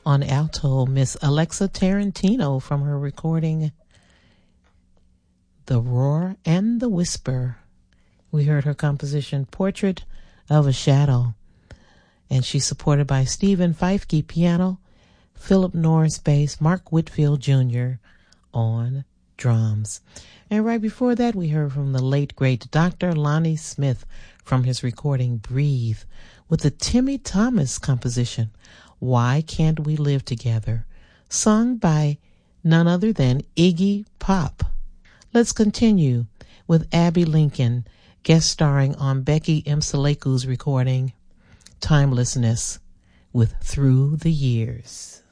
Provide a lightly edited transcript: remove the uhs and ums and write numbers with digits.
On alto, Miss Alexa Tarantino from her recording The Roar and the Whisper. We heard her composition Portrait of a Shadow. And she's supported by Stephen Feifke piano, Philip Norris bass, Mark Whitfield Jr. on drums. And right before that, we heard from the late, great Dr. Lonnie Smith from his recording Breathe with the Timmy Thomas composition, Why Can't We Live Together, sung by none other than Iggy Pop. Let's continue with Abby Lincoln, guest starring on Becky Msaleku's recording Timelessness with Through the Years.